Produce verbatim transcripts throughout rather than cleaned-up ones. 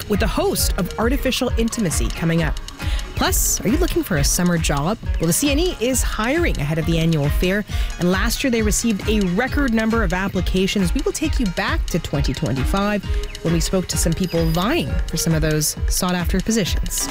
with a host of Artificial Intimacy coming up. Plus, are you looking for a summer job? Well, the C N E is hiring ahead of the annual fair, and last year they received a record number of applications. We will take you back to twenty twenty-five when we spoke to some people vying for some of those sought-after positions.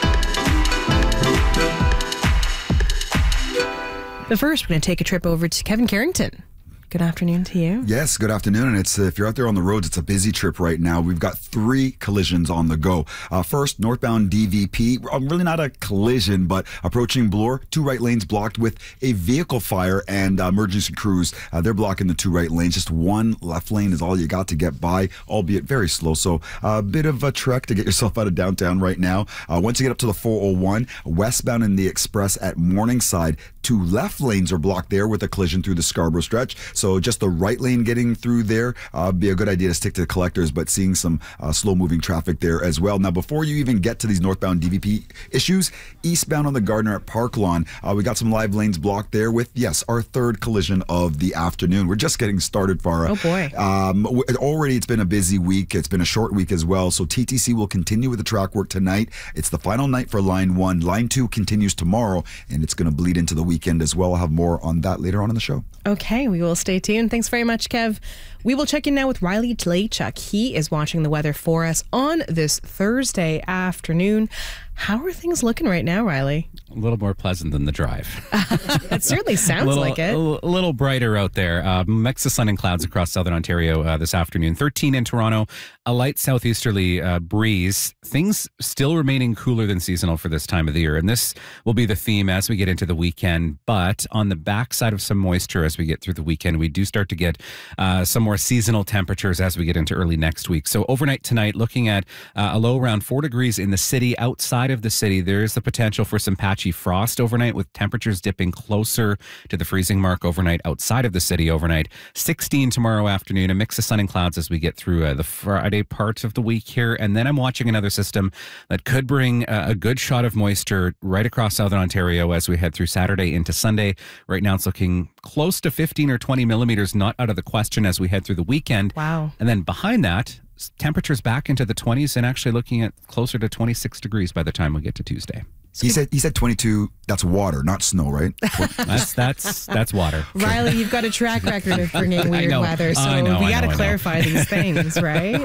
But first, we're going to take a trip over to Kevin Carrington. Good afternoon to you. Yes, good afternoon. And it's uh, if you're out there on the roads, it's a busy trip right now. We've got three collisions on the go. Uh, first, northbound D V P. Really not a collision, but approaching Bloor. Two right lanes blocked with a vehicle fire and uh, emergency crews. Uh, they're blocking the two right lanes. Just one left lane is all you got to get by, albeit very slow. So a uh, bit of a trek to get yourself out of downtown right now. Uh, once you get up to the four oh one, westbound in the express at Morningside, two left lanes are blocked there with a collision through the Scarborough stretch. So just the right lane getting through there, uh, be a good idea to stick to the collectors, but seeing some uh, slow-moving traffic there as well. Now, before you even get to these northbound D V P issues, eastbound on the Gardner at Park Lawn, uh, we got some live lanes blocked there with, yes, our third collision of the afternoon. We're just getting started, Farah. Oh, boy. Um, already it's been a busy week. It's been a short week as well. So T T C will continue with the track work tonight. It's the final night for Line one. Line two continues tomorrow, and it's going to bleed into the weekend as well. I'll have more on that later on in the show. Okay, we will stay tuned. Thanks very much, Kev. We will check in now with Riley Tlachuk. He is watching the weather for us on this Thursday afternoon. How are things looking right now, Riley? A little more pleasant than the drive. It certainly sounds little, like it. A little brighter out there. Uh, mix of sun and clouds across southern Ontario uh, this afternoon. thirteen in Toronto, a light southeasterly uh, breeze. Things still remaining cooler than seasonal for this time of the year. And this will be the theme as we get into the weekend. But on the backside of some moisture as we get through the weekend, we do start to get uh, some more seasonal temperatures as we get into early next week. So overnight tonight, looking at uh, a low around four degrees in the city. Outside of the city, there is the potential for some patchy frost overnight with temperatures dipping closer to the freezing mark overnight outside of the city overnight. sixteen tomorrow afternoon, a mix of sun and clouds as we get through uh, the Friday part of the week here. And then I'm watching another system that could bring uh, a good shot of moisture right across southern Ontario as we head through Saturday into Sunday. Right now it's looking close to fifteen or twenty millimeters, not out of the question as we head through the weekend. Wow. And then behind that, temperatures back into the twenties and actually looking at closer to twenty-six degrees by the time we get to Tuesday. He said he said twenty-two, that's water, not snow, right? that's that's that's water. Riley, you've got a track record of bringing weird know, weather, so I know, we I got to know, clarify these things, right?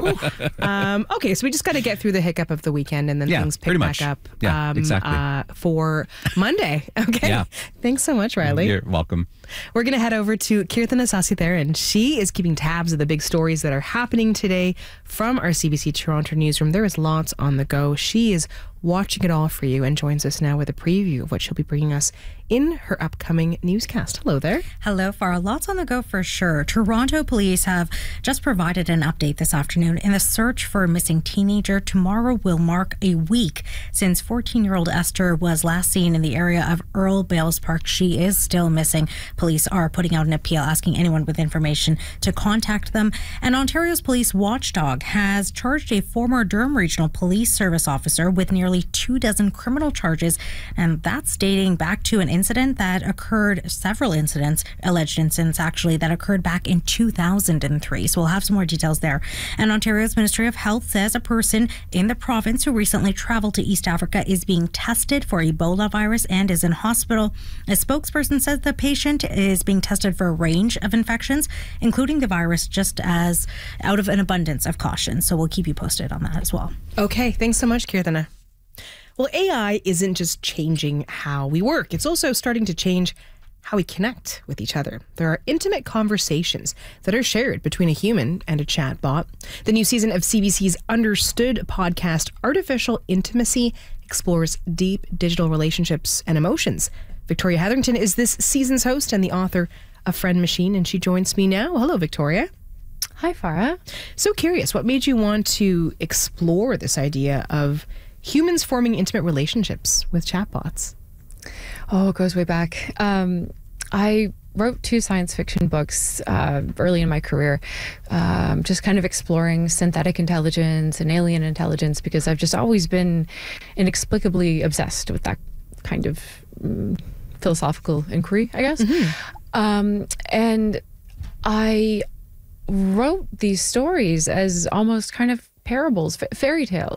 um, okay, so we just got to get through the hiccup of the weekend and then yeah, things pick pretty back much. up yeah, um, exactly. uh, for Monday. Okay. Yeah. Thanks so much, Riley. You're welcome. We're going to head over to Kirtana Sasitharan. She is keeping tabs of the big stories that are happening today from our C B C Toronto newsroom. There is lots on the go. She is watching it all for you and joins us now with a preview of what she'll be bringing us in her upcoming newscast. Hello there. Hello, Farah. Lots on the go for sure. Toronto police have just provided an update this afternoon in the search for a missing teenager. Tomorrow will mark a week since fourteen-year-old Esther was last seen in the area of Earl Bales Park. She is still missing. Police are putting out an appeal asking anyone with information to contact them. And Ontario's police watchdog has charged a former Durham Regional Police Service officer with nearly two dozen criminal charges, and that's dating back to an incident that occurred, several incidents, alleged incidents actually, that occurred back in two thousand three. So we'll have some more details there. And Ontario's Ministry of Health says a person in the province who recently traveled to East Africa is being tested for Ebola virus and is in hospital. A spokesperson says the patient is being tested for a range of infections, including the virus, just as out of an abundance of caution. So we'll keep you posted on that as well. Okay, thanks so much, Kirtana. Well, A I isn't just changing how we work. It's also starting to change how we connect with each other. There are intimate conversations that are shared between a human and a chatbot. The new season of C B C's Understood podcast, Artificial Intimacy, explores deep digital relationships and emotions. Victoria Hetherington is this season's host and the author of Friend Machine, and she joins me now. Hello, Victoria. Hi, Farah. So curious, what made you want to explore this idea of humans forming intimate relationships with chatbots? Oh, it goes way back. Um, I wrote two science fiction books uh, early in my career, um, just kind of exploring synthetic intelligence and alien intelligence, because I've just always been inexplicably obsessed with that kind of um, philosophical inquiry, I guess. Mm-hmm. Um, and I wrote these stories as almost kind of parables, f- fairy tales.